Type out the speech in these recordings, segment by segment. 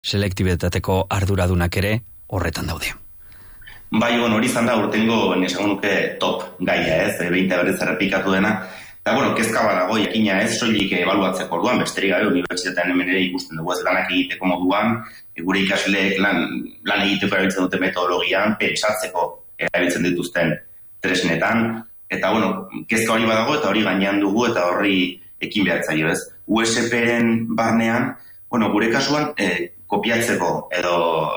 selektibitateko arduradunak ere horretan daude. Bai, hori izan da urtengo esango nuke top gaia, ez? Behinta berriz errepikatu dena. Eta, kezka badago, jakina ez, soilik ebaluatzeko orduan, besterik gabe, unibertsitatean hemen ere ikusten dugu, ez lanak egiteko moduan, gure ikasleek lan egiteko erabiltzen dute metodologian, pentsatzeko erabiltzen dituzten tresnetan, eta, kezka hori badago, eta hori gainean dugu, eta horri ekin behartzaio, ez? USP-ren barnean, gure kasuan, kopiatzeko edo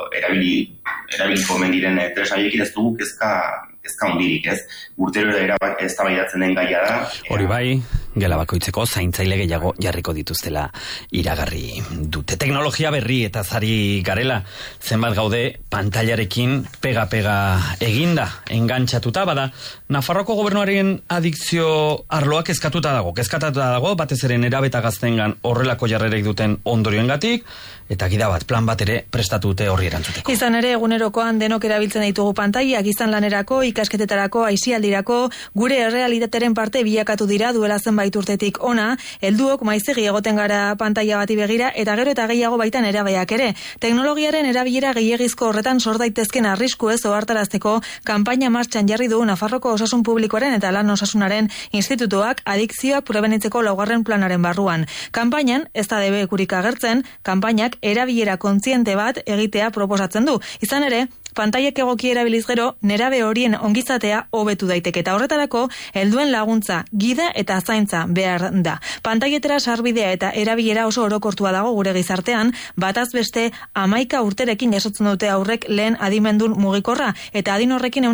erabiliko omen diren tresna horiekin ez dugu kezka hundirik, ez? Urtero eztabaidatzen den gaia da. Hori bai, gela bakoitzeko zaintzaile gehiago jarriko dituztela iragarri dute. Teknologia berri eta zari garela, zenbat gaude pantailarekin pega-pega eginda, engantxatuta, bada, Nafarroko gobernuaren adikzio arloak kezkatuta dago, batez ere nerabeta gaztengan horrelako jarrerek duten ondorioengatik, eta gida bat, plan bat ere prestatu dute horri erantzuteko. Izan ere, egunerokoan denok erabiltzen ditugu pantailak, izan lanerako, ikasketetarako, aisialdirako, gure errealitateren parte bilakatu dira duela zenbait urtetik ona, helduok maizegi egoten gara pantaila bati begira, eta gero eta gehiago baitan erabeak ere. Teknologiaren erabilera gehiagizko horretan sor daitezken arrisku ez ohartarazteko kanpaina martxan jarri du Nafarroko Osasun Publikoaren eta Lan Osasunaren Institutuak adikzioak prebenitzeko laugarren planaren barruan. Kanpainan, ez da debekurik agertzen, kanpainak erabilera kontziente bat egitea proposatzen du. Izan ere, pantailak egoki erabiliz gero, nerabe horien ongizatea hobetu daiteke eta horretarako helduen laguntza, gida eta zaintza behar da. Pantailetara sarbidea eta erabilera oso orokortua dago gure gizartean, bataz beste 11 urterekin jasotzen dute aurrek lehen adimendun mugikorra eta adin horrekin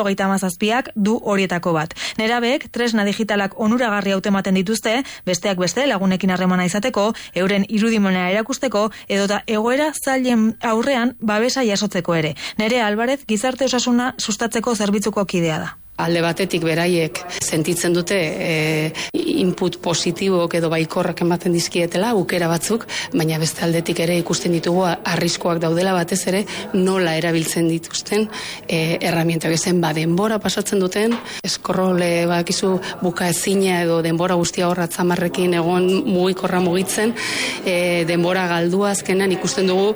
77ak du horietako bat. Nerabeek tresna digitalak onuragarri hautematen dituzte, besteak beste lagunekin harremana izateko, euren irudimena erakusteko edota egoera zailen aurrean babesa jasotzeko ere. Nere Alvarez gizarte osasuna sustatzeko zerbitzuko kidea da. Alde batetik beraiek sentitzen dute input positibok edo baikorrak ematen dizkietela, aukera batzuk, baina beste aldetik ere ikusten ditugu arriskoak daudela batez ere nola erabiltzen dituzten erramientak ezen denbora pasatzen duten, eskorrole bakizu buka ezina edo denbora guztia horra atzamarrekin egon mugikorra mugitzen, denbora galdua azkenan ikusten dugu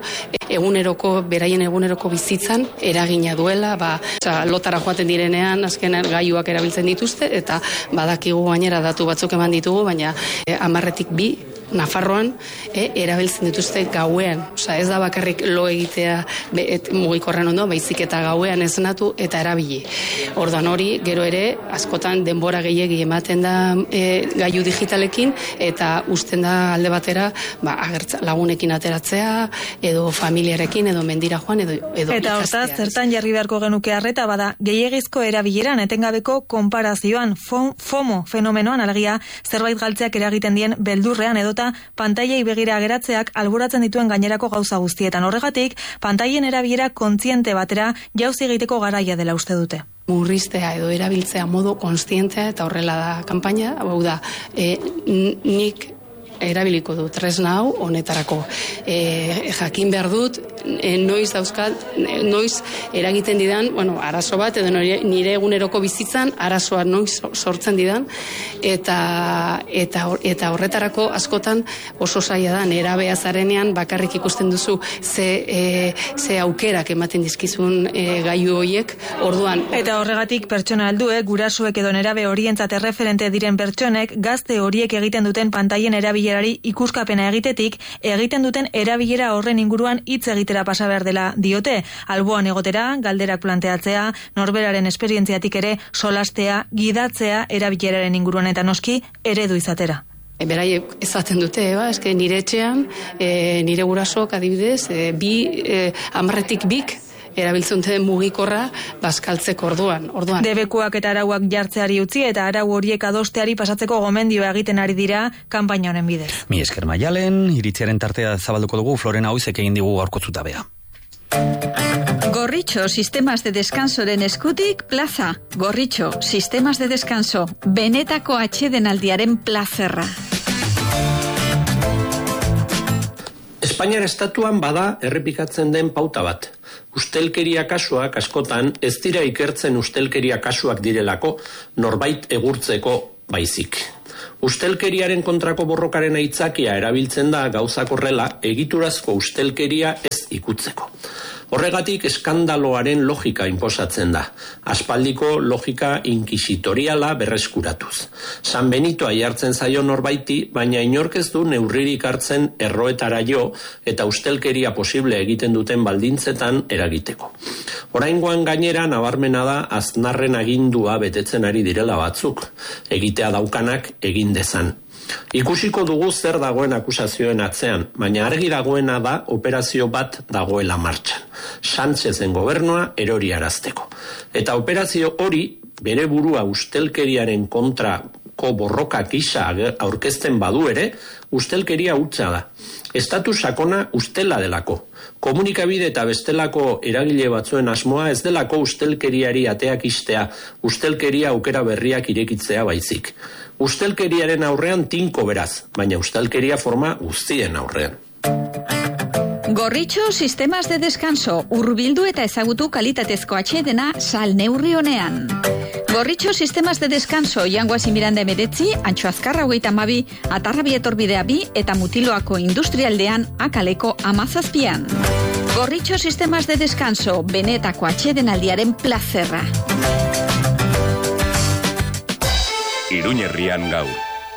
beraien eguneroko bizitzan eragina duela, lotara joaten direnean azken gaiuak erabiltzen dituzte, eta badakigu gainera datu batzuk eman ditugu, baina 10-2 Nafarroan erabiltzen dituzte gauean. Ez da bakarrik lo egitea mugikorren ondo, baizik eta gauean esnatu eta erabili. Orduan hori, gero ere, askotan denbora gehiegi ematen da gailu digitalekin, eta uzten da alde batera lagunekin ateratzea, edo familiarekin, edo mendira joan, edo eta hortaz, zertan jarri beharko genuke arreta bada, gehiegizko erabileran etengabeko konparazioan, FOMO fenomenoan, alegia zerbait galtzeak eragiten dien beldurrean edota pantailei begira geratzeak alboratzen dituen gainerako gauza guztietan. Horregatik, pantailen erabilera kontziente batera jauzi egiteko garaia dela uste dute. Murriztea edo erabiltzea modu kontzientea eta horrela da kanpaina, hau da, nik erabiliko dut tresna hau honetarako. Jakin behar dut, noiz eragiten didan, arazo bat, edo nire eguneroko bizitzan, arazoa noiz sortzen didan, eta horretarako askotan oso zaila da, nerabea zarenean bakarrik ikusten duzu ze aukerak ematen dizkizun gailu horiek, orduan. Eta horregatik pertsona helduek, gurasoek edo nerabe horientzat erreferente diren pertsonek, gazte horiek egiten duten pantailen erabilerari ikuskapena egitetik, egiten duten erabilera horren inguruan hitz egitera pasa behar dela diote. Alboan egotera, galderak planteatzea, norberaren esperientziatik ere solastea, gidatzea erabileraren inguruan eta noski eredu izatera. Beraiek ezaten dute, eske nire etxean, nire gurasok adibidez, 10-2 erabiltzen den mugikorra bazkaltzeko orduan. Debekuak eta arauak jartzeari utzi eta arau horiek adosteari pasatzeko gomendioa egiten ari dira kanpaina honen bidez. Mi esker Maialen, iritziaren tartea zabalduko dugu, Florena Oizek egin digu gaurko zutabea. Gorritxo, sistemas de descansoren eskutik, plaza. Gorritxo, sistemas de descanso, benetako atsedenaldiaren plazerra. Espainiar estatuan bada errepikatzen den pauta bat. Ustelkeria kasuak askotan ez dira ikertzen ustelkeria kasuak direlako norbait egurtzeko baizik. Ustelkeriaren kontrako borrokaren aitzakia erabiltzen da gauzak horrela egiturazko ustelkeria ez ikutzeko. Horregatik eskandaloaren logika inposatzen da, aspaldiko logika inkisitoriala berreskuratuz. San Benitoa jartzen zaio norbaiti, baina inork ez du neurririk hartzen erroetara jo eta ustelkeria posible egiten duten baldintzetan eragiteko. Oraingoan gainera nabarmena da aznarren agindua betetzen ari direla batzuk, egitea daukanak egin dezan. Ikusiko dugu zer dagoen akusazioen atzean, baina argi dagoena da operazio bat dagoela martxan. Sánchezen gobernua eroriarazteko. Eta operazio hori bere burua ustelkeriaren kontrako borroka gisa aurkezten badu ere, ustelkeria hutsa da. Estatu sakona ustela delako. Komunikabide eta bestelako eragile batzuen asmoa ez delako ustelkeriari ateak istea, ustelkeria aukera berriak irekitzea baizik. Ustelkeriaren aurrean tinko beraz, baina ustelkeria forma guztien aurrean. Gorritxo sistemas de descanso, hurbildu eta ezagutu kalitatezko atsedena sal neurri honean. Gorritxo sistemas de descanso, Jangoasi Miranda 19, Antxo Azkarra 22, Atarrabi etorbidea 2 eta Mutiloako industrialdean Akaleko 17. Gorritxo sistemas de descanso, benetako atsedenaldiaren plazerra. Iruñerrian gaur.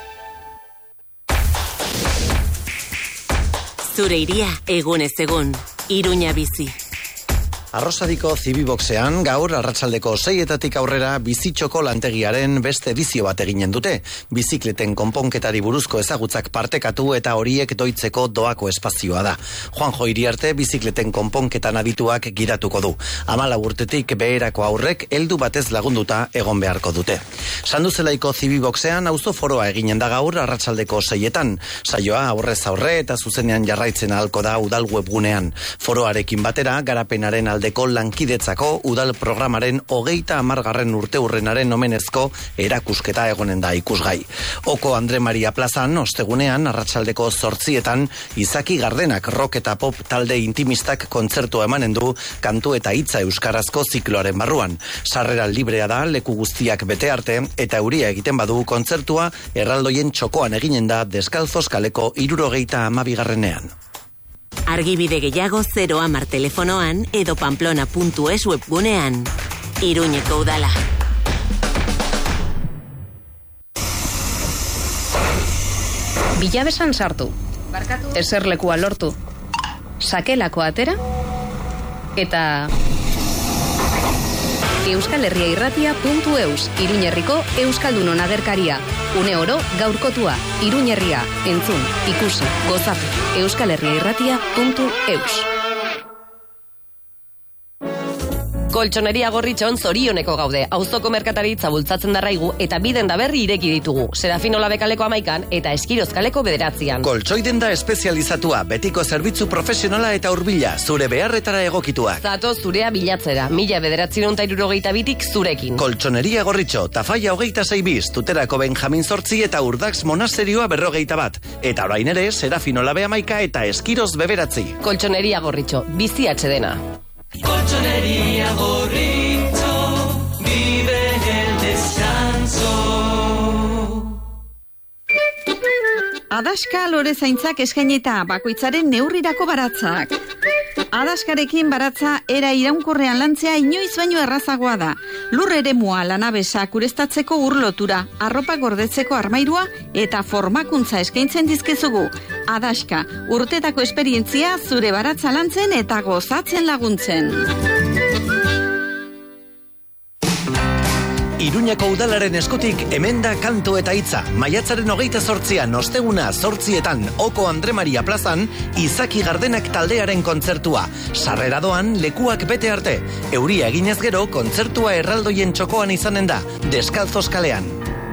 Zure iria egunez egun, Iruña bizi. Arrosadiko Zibiboxean gaur arratsaldeko 6etatik aurrera bizitxoko lantegiaren beste edizio bat eginen dute. Bizikleten konponketari buruzko ezagutzak partekatu eta horiek doitzeko doako espazioa da. Juanjo Iriarte bizikleten konponketan adituak giratuko du. 14 urtetik beherako aurrek heldu batez lagunduta egon beharko dute. Sanduzelaiko Zibiboxean auzo foroa eginen da gaur arratsaldeko 6etan. Saioa aurrez aurre eta zuzenean jarraitzen ahalko da udal webgunean. Foroarekin batera garapenaren aldeko lankidetzako udal programaren 30. urteurrenaren omenezko erakusketa egonen da ikusgai. Oko Andre Maria plazan, ostegunean, arratsaldeko 8etan, Izaki Gardenak rock eta pop talde intimistak kontzertua emanen du kantu eta hitza euskarazko zikloaren barruan. Sarrera librea da, leku guztiak bete arte, eta euria egiten badu kontzertua erraldoien txokoan eginen da Deskalzos kaleko 72. Argibide gehiago 010 telefonoan edo pamplona.es webgunean. Iruñeko udala. Bilabesan sartu. Eserlekua lortu. Sakelako atera. Eta euskalherriairratia.eus, Iruñerriko Euskaldunon agerkaria. Une oro gaurkotua, Iruñerria, entzun, ikusi, gozatu, euskalherriairratia.eus. Koltxoneria Gorritxon zorioneko gaude. Auzoko merkataritza bultzatzen darraigu eta bidenda berri ireki ditugu. Serafino Labekaleko 11 eta Eskirozkaleko 9. Koltxoidenda espezializatua, betiko zerbitzu profesionala eta hurbila, zure beharretara egokituak. Zato zurea bilatzera, 1972tik zurekin. Koltxoneria Gorritxo, Tafaia 26 bis, Tuterako Benjamin Zortzi eta Urdax Monasterioa 51. Eta orain ere, Serafino Labe 11 eta Eskiroz 9. Koltxoneria Gorritxo, bizi atsedena. Colchonería Gorritxo, vive el descanso. Adaska lore zaintzak eskaineta bakoitzaren neurrirako baratzak. Adaskarekin baratza era iraunkorrean lantzea inoiz baino errazagoa da. Lur eremua, lanabesa, kurestatzeko urlotura, arropa gordetzeko armairua eta formakuntza eskaintzen dizkezugu. Adaska, urtetako esperientzia zure baratza lantzen eta gozatzen laguntzen. Iruñako udalaren eskutik hemen da kantu eta hitza. Maiatzaren 28an osteguna 8etan Oko Andre Maria plazan Izaki Gardenak taldearen kontzertua. Sarrera doan lekuak bete arte. Euria eginez gero kontzertua erraldoien txokoan izanen da, Deskalzos kalean.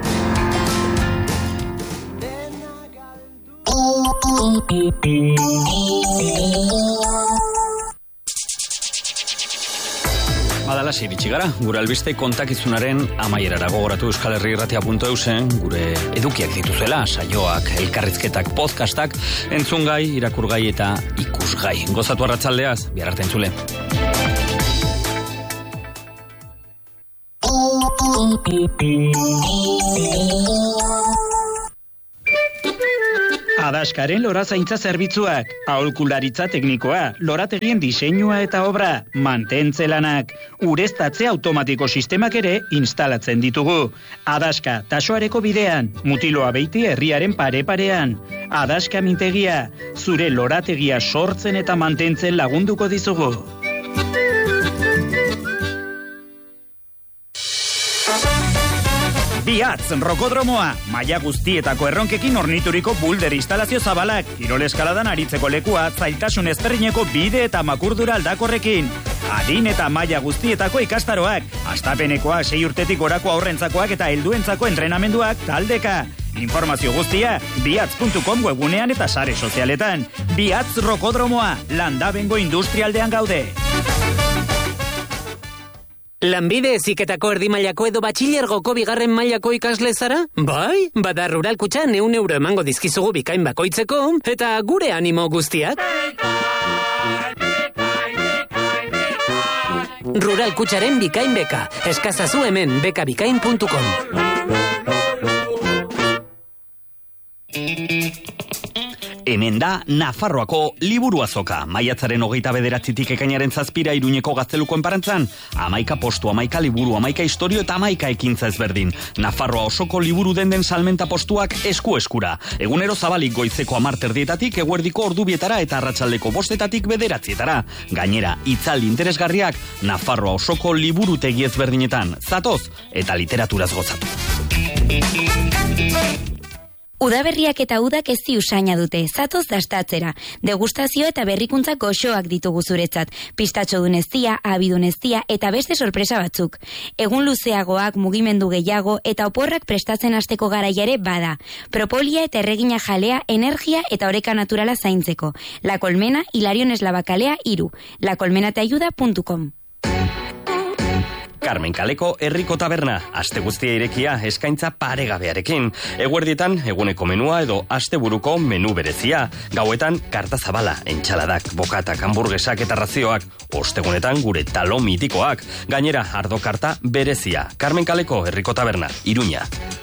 Badalasi bitxi gara, gure albiste kontakizunaren amaierara gogoratu euskalherriirratia.eusen, gure edukiak dituzuela, saioak, elkarrizketak, podcastak, entzungai, irakurgai eta ikusgai. Gozatu arratsaldeaz, bihar arte entzule. Adaskaren lorazaintza zerbitzuak, aholkularitza teknikoa, lorategien diseinua eta obra, mantentze lanak, ureztatze automatiko sistemak ere instalatzen ditugu. Adaska, Tasoareko bidean, Mutiloa Beiti herriaren pare-parean. Adaska mintegia, zure lorategia sortzen eta mantentzen lagunduko dizugu. Biatz, rokodromoa, maila guztietako erronkekin ornituriko bulder instalazio zabalak, kirol eskaladan aritzeko lekua, zailtasun ezberdineko bide eta makurdura aldakorrekin. Adin eta maila guztietako ikastaroak, astapenekoak, 6 urtetik gorako aurrentzakoak eta helduentzako entrenamenduak taldeka. Informazio guztia, biatz.com webunean eta sare sozialetan. Biatz rokodromoa, Landabengo industrialdean gaude. Lanbide heziketako erdimailako edo batxilergoko 2. mailako ikasle zara? Bai, bada Rural Kutxa 100 euro emango dizkizugu bikain bakoitzeko, eta gure animo guztiak. Rural Kutxaren bikain beka, eskazazu hemen bekabikain.com. Hemen da Nafarroako liburu azoka. Maiatzaren 29 ekainaren 7 Iruñeko Gazteluko enparantzan. 11 postu, 11 liburu, 11 historio eta 11 ekintza ezberdin. Nafarroa osoko liburu den salmenta postuak esku-eskura. Egunero zabalik goizeko 10:00 eguerdiko 2:00 eta arratsaldeko 5:00 9:00. Gainera, itzaldi interesgarriak Nafarroa osoko liburutegi ezberdinetan. Zatoz eta literaturaz gozatu. Udaberriak eta udak ezi usaina dute, zatoz dastatzera. Degustazio eta berrikuntza goxoak ditugu zuretzat. Pistatxodun eztia, abidun eztia eta beste sorpresa batzuk. Egun luzeagoak, mugimendu gehiago eta oporrak prestatzen hasteko garaia ere bada. Propolia eta erregina jalea, energia eta oreka naturala zaintzeko. La Colmena, Hilarion Eslabakalea 3, lacolmenatayuda.com. Carmen Kaleko herriko taberna, aste guztia irekia, eskaintza paregabearekin. Eguerdietan, eguneko menua edo asteburuko menu berezia. Gauetan, karta zabala, entxaladak, bokatak, hamburguesak eta razioak. Ostegunetan, gure talo mitikoak. Gainera, ardo karta berezia. Carmen Kaleko herriko taberna, Iruña.